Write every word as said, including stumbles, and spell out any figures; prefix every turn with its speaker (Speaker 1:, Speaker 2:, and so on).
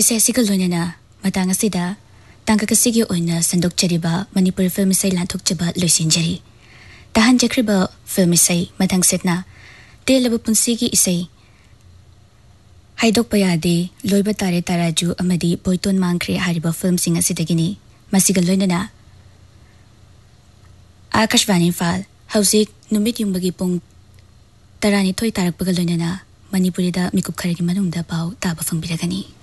Speaker 1: इसे सिगल लोइना मतंग असिदा तंग कसिगी ओइना संदोक चरिबा मणिपुर फिल्म इसे लाथुक चबा लोइसिनजरी तहन जखरिबा फिल्म इसे मतंग सेतना तेलब पुंसीगी इसे हाइदोक पयादे लोइबा तारे ताराजु अमदी बोइतोन मांखरे हारिबा फिल्म सिंग असिदगिनी मसिगल लोइना आकाशवाणी फाल हौसिक नुमित युंबगी पुंग तरानी थोई तारकपगा लोइना मणिपुरीदा मिकुप खरगी मनुंगदा पाउ ताबा फंगबिरगनी।